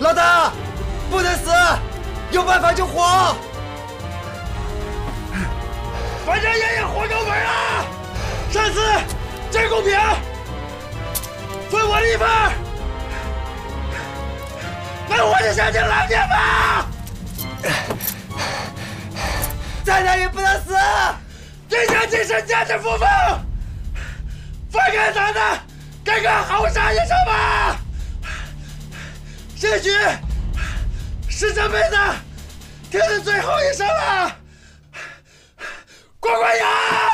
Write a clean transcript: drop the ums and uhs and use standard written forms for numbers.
老大，不能死，有办法就活。 反正爷爷活够本了，上次真公平，分我一份。能活着相信老爹吧。 再难也不能死， 这下今生价值不放，放开咱的，给个好杀一生吧。兴许是这辈子听的最后一声了，过过瘾。